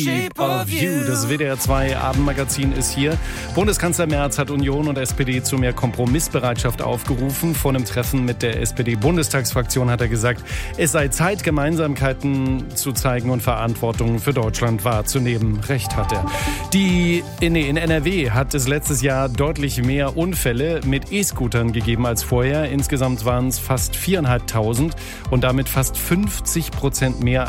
Shape of You. Das WDR 2 Abendmagazin ist hier. Bundeskanzler Merz hat Union und SPD zu mehr Kompromissbereitschaft aufgerufen. Vor einem Treffen mit der SPD-Bundestagsfraktion hat er gesagt, es sei Zeit, Gemeinsamkeiten zu zeigen und Verantwortung für Deutschland wahrzunehmen. Recht hat er. In NRW hat es letztes Jahr deutlich mehr Unfälle mit E-Scootern gegeben als vorher. Insgesamt waren es fast 4.500 und damit fast 50% mehr